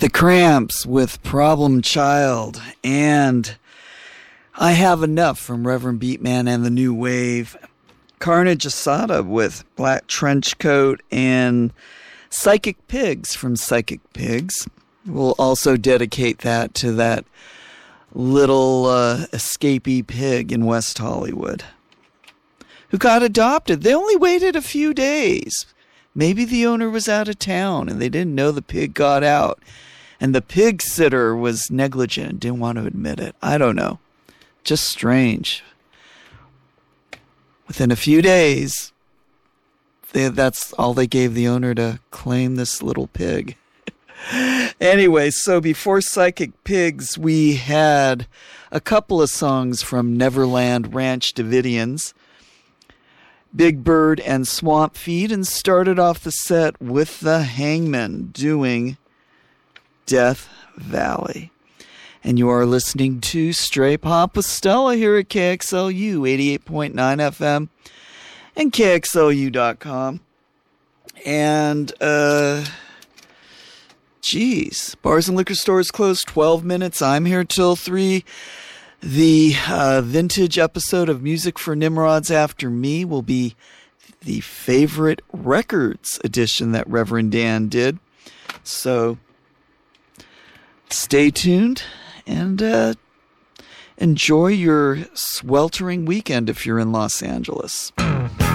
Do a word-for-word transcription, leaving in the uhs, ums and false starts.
The Cramps with Problem Child, and I Have Enough from Reverend Beatman and the New Wave. Carnage Asada with Black Trench Coat, and Psychic Pigs from Psychic Pigs. We'll also dedicate that to that little uh, escapee pig in West Hollywood who got adopted. They only waited a few days. Maybe the owner was out of town and they didn't know the pig got out. And the pig sitter was negligent and didn't want to admit it. I don't know. Just strange. Within a few days, they, that's all they gave the owner to claim this little pig. Anyway, so before Psychic Pigs, we had a couple of songs from Neverland Ranch Davidians, Big Bird and Swamp Feed, and started off the set with the Hangmen doing Death Valley. And you are listening to Stray Pop with Stella here at K X L U eighty-eight point nine F M and K X L U dot com. And, uh, geez, bars and liquor stores closed twelve minutes. I'm here till three. The uh, vintage episode of Music for Nimrods after me will be the favorite records edition that Reverend Dan did. So stay tuned and uh, enjoy your sweltering weekend if you're in Los Angeles.